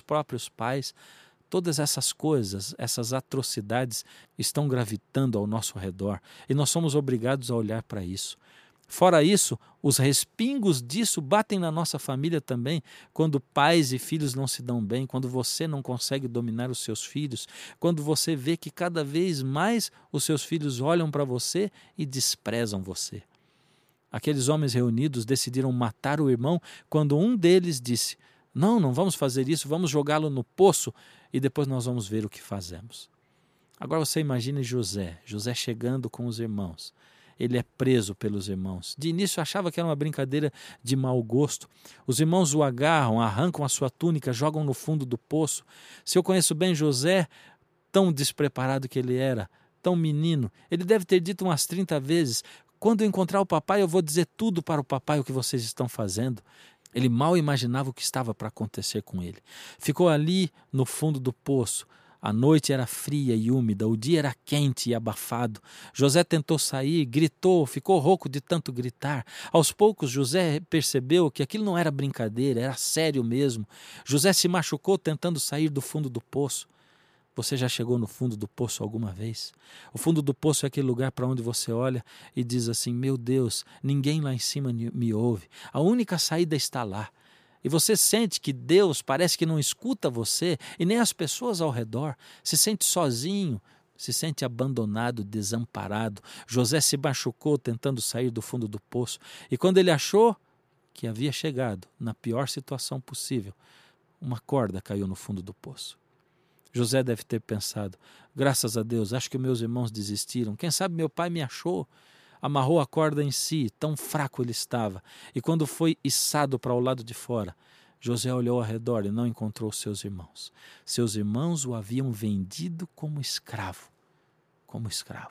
próprios pais. Todas essas coisas, essas atrocidades estão gravitando ao nosso redor e nós somos obrigados a olhar para isso. Fora isso, os respingos disso batem na nossa família também, quando pais e filhos não se dão bem, quando você não consegue dominar os seus filhos, quando você vê que cada vez mais os seus filhos olham para você e desprezam você. Aqueles homens reunidos decidiram matar o irmão quando um deles disse: não vamos fazer isso, vamos jogá-lo no poço e depois nós vamos ver o que fazemos. Agora você imagine José chegando com os irmãos. Ele é preso pelos irmãos. De início achava que era uma brincadeira de mau gosto. Os irmãos o agarram, arrancam a sua túnica, jogam no fundo do poço. Se eu conheço bem José, tão despreparado que ele era, tão menino, ele deve ter dito umas 30 vezes: quando eu encontrar o papai, eu vou dizer tudo para o papai o que vocês estão fazendo. Ele mal imaginava o que estava para acontecer com ele. Ficou ali no fundo do poço. A noite era fria e úmida, o dia era quente e abafado. José tentou sair, gritou, ficou rouco de tanto gritar. Aos poucos, José percebeu que aquilo não era brincadeira, era sério mesmo. José se machucou tentando sair do fundo do poço. Você já chegou no fundo do poço alguma vez? O fundo do poço é aquele lugar para onde você olha e diz assim: meu Deus, ninguém lá em cima me ouve. A única saída está lá. E você sente que Deus parece que não escuta você e nem as pessoas ao redor. Se sente sozinho, se sente abandonado, desamparado. José se machucou tentando sair do fundo do poço. E quando ele achou que havia chegado na pior situação possível, uma corda caiu no fundo do poço. José deve ter pensado: graças a Deus, acho que meus irmãos desistiram. Quem sabe meu pai me achou. Amarrou a corda em si, tão fraco ele estava. E quando foi içado para o lado de fora, José olhou ao redor e não encontrou seus irmãos. Seus irmãos o haviam vendido como escravo. Como escravo.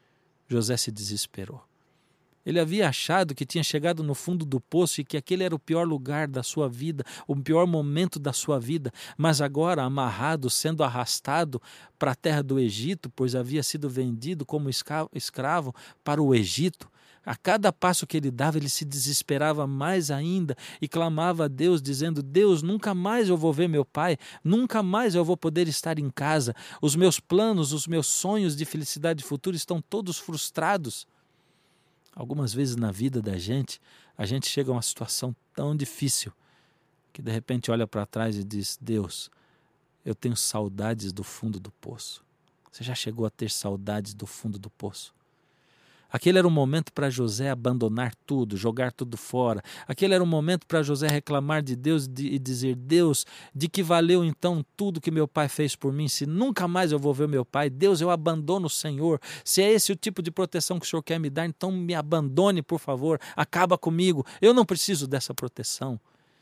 José se desesperou. Ele havia achado que tinha chegado no fundo do poço e que aquele era o pior lugar da sua vida, o pior momento da sua vida, mas agora, amarrado, sendo arrastado para a terra do Egito, pois havia sido vendido como escravo para o Egito, a cada passo que ele dava, ele se desesperava mais ainda e clamava a Deus, dizendo: Deus, nunca mais eu vou ver meu pai, nunca mais eu vou poder estar em casa, os meus planos, os meus sonhos de felicidade futura estão todos frustrados. Algumas vezes na vida da gente, a gente chega a uma situação tão difícil que de repente olha para trás e diz: Deus, eu tenho saudades do fundo do poço. Você já chegou a ter saudades do fundo do poço? Aquele era o momento para José abandonar tudo, jogar tudo fora. Aquele era o momento para José reclamar de Deus e dizer: Deus, de que valeu então tudo que meu pai fez por mim, se nunca mais eu vou ver meu pai? Deus, eu abandono o Senhor. Se é esse o tipo de proteção que o Senhor quer me dar, então me abandone, por favor. Acaba comigo. Eu não preciso dessa proteção.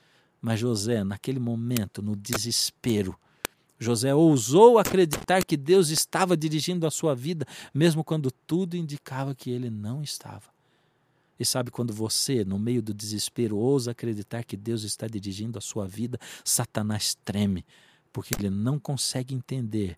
Mas José, naquele momento, no desespero, José ousou acreditar que Deus estava dirigindo a sua vida, mesmo quando tudo indicava que ele não estava. E sabe, quando você, no meio do desespero, ousa acreditar que Deus está dirigindo a sua vida, Satanás treme, porque ele não consegue entender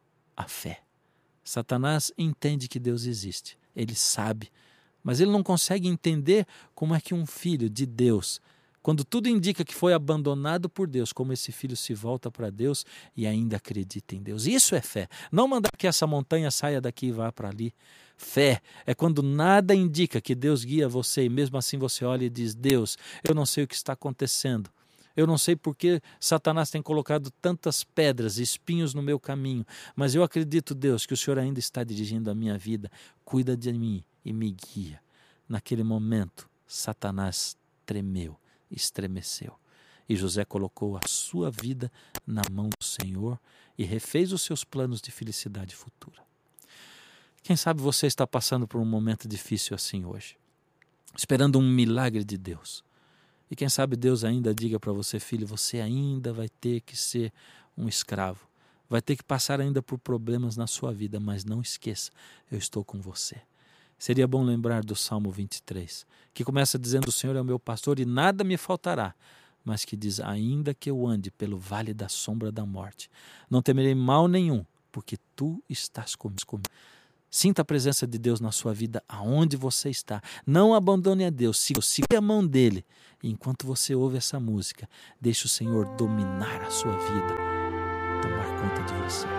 a fé. Satanás entende que Deus existe, ele sabe, mas ele não consegue entender como é que um filho de Deus, quando tudo indica que foi abandonado por Deus, como esse filho se volta para Deus e ainda acredita em Deus. Isso é fé. Não mandar que essa montanha saia daqui e vá para ali. Fé é quando nada indica que Deus guia você e mesmo assim você olha e diz: Deus, eu não sei o que está acontecendo. Eu não sei por que Satanás tem colocado tantas pedras e espinhos no meu caminho, mas eu acredito, Deus, que o Senhor ainda está dirigindo a minha vida. Cuida de mim e me guia. Naquele momento, Satanás tremeu, estremeceu. E José colocou a sua vida na mão do Senhor e refez os seus planos de felicidade futura. Quem sabe você está passando por um momento difícil assim hoje, esperando um milagre de Deus. E quem sabe Deus ainda diga para você: filho, você ainda vai ter que ser um escravo, vai ter que passar ainda por problemas na sua vida, mas não esqueça, eu estou com você. Seria bom lembrar do Salmo 23, que começa dizendo: o Senhor é o meu pastor e nada me faltará, mas que diz: ainda que eu ande pelo vale da sombra da morte, não temerei mal nenhum, porque tu estás comigo. Sinta a presença de Deus na sua vida, aonde você está. Não abandone a Deus, siga a mão dele. E enquanto você ouve essa música, deixe o Senhor dominar a sua vida, tomar conta de você.